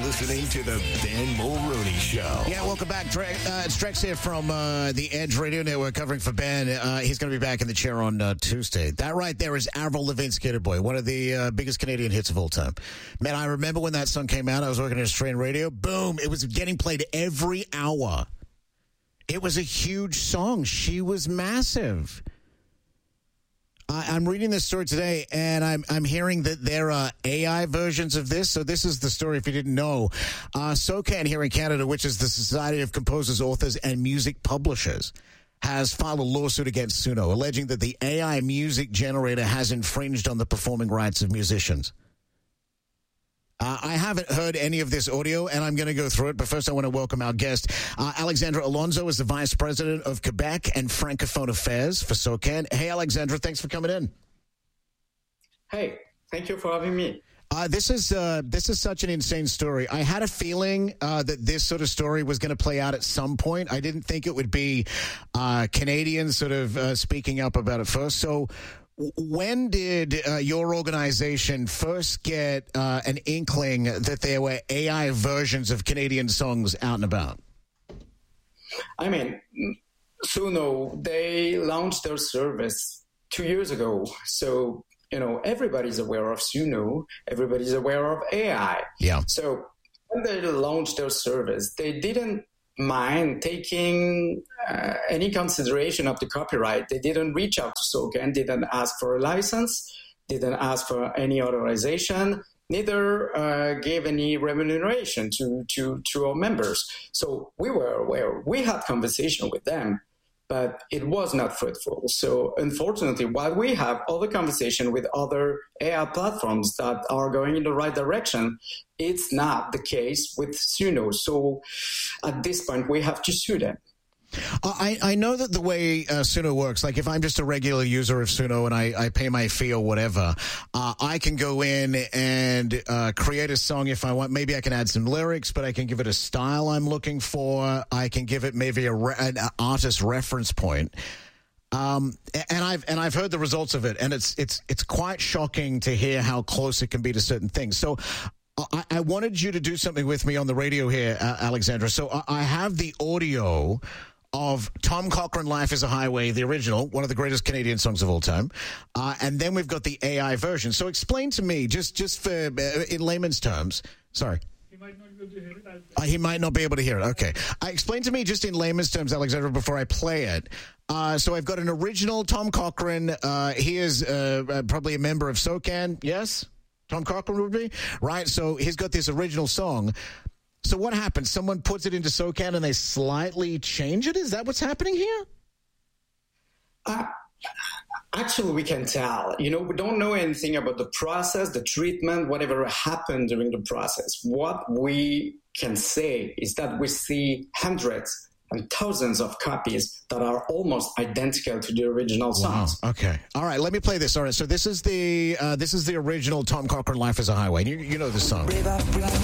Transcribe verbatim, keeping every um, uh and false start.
listening to the Ben Mulroney Show. Yeah, welcome back. Dre, uh, it's Drex here from uh, the Edge Radio Network covering for Ben. Uh, he's going to be back in the chair on uh, Tuesday. That right there is Avril Lavigne, Skater Boy, one of the uh, biggest Canadian hits of all time. Man, I remember when that song came out. I was working at Australian radio. Boom. It was getting played every hour. It was a huge song. She was massive. I'm reading this story today, and I'm I'm hearing that there are A I versions of this. So this is the story, if you didn't know. Uh, SOCAN here in Canada, which is the Society of Composers, Authors, and Music Publishers, has filed a lawsuit against Suno, alleging that the A I music generator has infringed on the performing rights of musicians. Uh, I haven't heard any of this audio, and I'm going to go through it. But first, I want to welcome our guest. Uh, Alexandra Alonso is the Vice President of Quebec and Francophone Affairs for SOCAN. Hey, Alexandra, thanks for coming in. Hey, thank you for having me. Uh, this is uh, this is such an insane story. I had a feeling uh, that this sort of story was going to play out at some point. I didn't think it would be uh, Canadians sort of uh, speaking up about it first. So when did uh, your organization first get uh, an inkling that there were A I versions of Canadian songs out and about? I mean, Suno, they launched their service two years ago. So, you know, everybody's aware of Suno. Everybody's aware of A I. Yeah. So when they launched their service, they didn't mind taking uh, any consideration of the copyright. They didn't reach out to SOCAN, didn't ask for a license, didn't ask for any authorization, neither uh, gave any remuneration to, to, to our members. So we were aware. We had conversation with them, but it was not fruitful. So unfortunately, while we have other conversation with other A I platforms that are going in the right direction, it's not the case with Suno. So at this point, we have to sue them. I, I know that the way uh, Suno works, like if I'm just a regular user of Suno and I, I pay my fee or whatever, uh, I can go in and uh, create a song if I want. Maybe I can add some lyrics, but I can give it a style I'm looking for. I can give it maybe a re- an artist reference point. Um, and I've and I've heard the results of it, and it's it's it's quite shocking to hear how close it can be to certain things. So I, I wanted you to do something with me on the radio here, uh, Alexandra. So I, I have the audio of Tom Cochrane, Life is a Highway, the original, one of the greatest Canadian songs of all time. Uh, and then we've got the A I version. So explain to me, just, just for, uh, in layman's terms, sorry. He might not be able to hear it. Uh, he might not be able to hear it. Okay. Uh, explain to me, just in layman's terms, Alexandra, before I play it. Uh, so I've got an original Tom Cochrane. Uh, he is uh, uh, probably a member of SOCAN, yes? Tom Cochrane would be? Right, so he's got this original song. So what happens? Someone puts it into SOCAN and they slightly change it? Is that what's happening here? Uh, actually, we can tell. You know, we don't know anything about the process, the treatment, whatever happened during the process. What we can say is that we see hundreds and thousands of copies that are almost identical to the original songs. Wow. Okay. All right. Let me play this. All right. So this is the uh, this is the original Tom Cochrane, Life is a Highway. You, you know this song. Brave African